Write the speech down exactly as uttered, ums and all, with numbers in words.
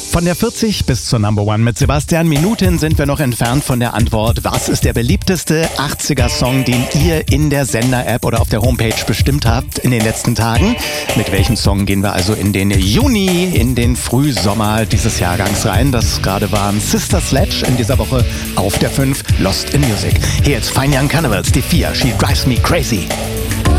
Von der vierzig bis zur Number One mit Sebastian. Minuten sind wir noch entfernt von der Antwort. Was ist der beliebteste achtziger-Song, den ihr in der Sender-App oder auf der Homepage bestimmt habt in den letzten Tagen? Mit welchem Song gehen wir also in den Juni, in den Frühsommer dieses Jahrgangs rein? Das gerade waren Sister Sledge in dieser Woche auf der fünf, Lost in Music. Hier jetzt Fine Young Cannibals, die vier, She Drives Me Crazy.